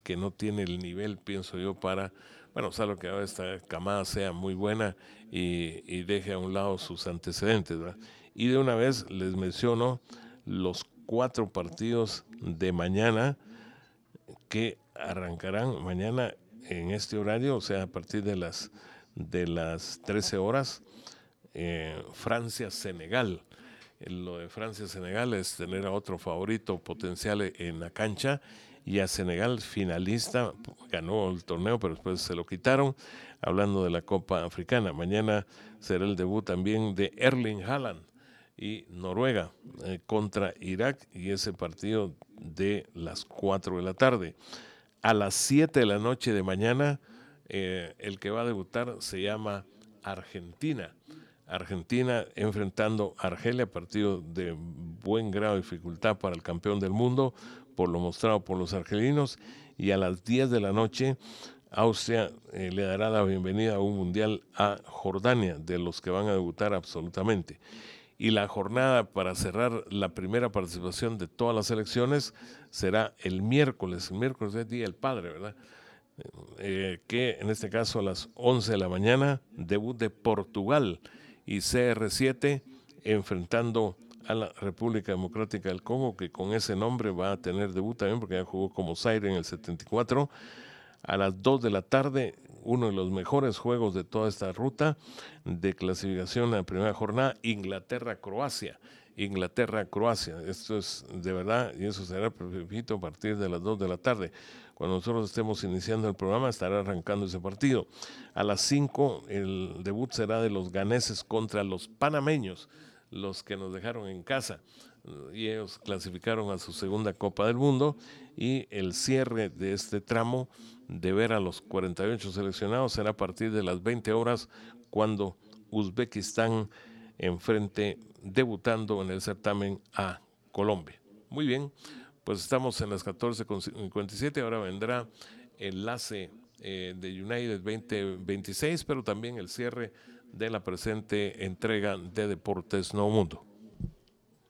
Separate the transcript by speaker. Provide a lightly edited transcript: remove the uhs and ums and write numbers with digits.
Speaker 1: que no tiene el nivel, pienso yo, para, bueno, salvo que ahora esta camada sea muy buena y deje a un lado sus antecedentes, ¿verdad? Y de una vez les menciono los 4 partidos de mañana que arrancarán mañana en este horario, o sea, a partir de las 13 horas, Francia-Senegal. Lo de Francia-Senegal es tener a otro favorito potencial en la cancha y a Senegal finalista, ganó el torneo pero después se lo quitaron, hablando de la Copa Africana. Mañana será el debut también de Erling Haaland y Noruega contra Irak y ese partido de las 4 de la tarde. A las 7 de la noche de mañana, el que va a debutar se llama Argentina. Argentina enfrentando a Argelia, partido de buen grado de dificultad para el campeón del mundo, por lo mostrado por los argelinos. Y a las 10 de la noche, Austria le dará la bienvenida a un mundial a Jordania, de los que van a debutar absolutamente. Y la jornada para cerrar la primera participación de todas las selecciones será el miércoles. El miércoles es Día del Padre, ¿verdad? Que en este caso a las 11 de la mañana, debut de Portugal y CR7 enfrentando a la República Democrática del Congo, que con ese nombre va a tener debut también porque ya jugó como Zaire en el 74. A las 2 de la tarde, uno de los mejores juegos de toda esta ruta de clasificación en la primera jornada, Inglaterra-Croacia. Inglaterra-Croacia, esto es de verdad, y eso será, repito, a partir de las 2 de la tarde. Cuando nosotros estemos iniciando el programa, estará arrancando ese partido. A las 5, el debut será de los ganeses contra los panameños, los que nos dejaron en casa. Y ellos clasificaron a su segunda Copa del Mundo y el cierre de este tramo de ver a los 48 seleccionados será a partir de las 20 horas cuando Uzbekistán enfrente debutando en el certamen a Colombia. Muy bien, pues estamos en las 14:57, ahora vendrá enlace de United 2026, pero también el cierre de la presente entrega de Deportes Nuevo Mundo.